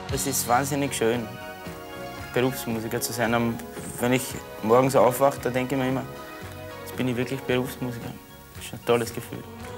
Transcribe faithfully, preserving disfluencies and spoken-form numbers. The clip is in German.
Es ist wahnsinnig schön, Berufsmusiker zu sein. Wenn ich morgens aufwache, da denke ich mir immer, jetzt bin ich wirklich Berufsmusiker. Das ist ein tolles Gefühl.